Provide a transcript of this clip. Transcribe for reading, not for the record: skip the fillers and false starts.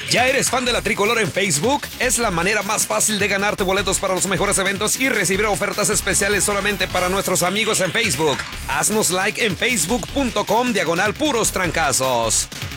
¿Ya eres fan de la Tricolor en Facebook? Es la manera más fácil de ganarte boletos para los mejores eventos y recibir ofertas especiales solamente para nuestros amigos en Facebook. Haznos like en facebook.com/puros trancazos.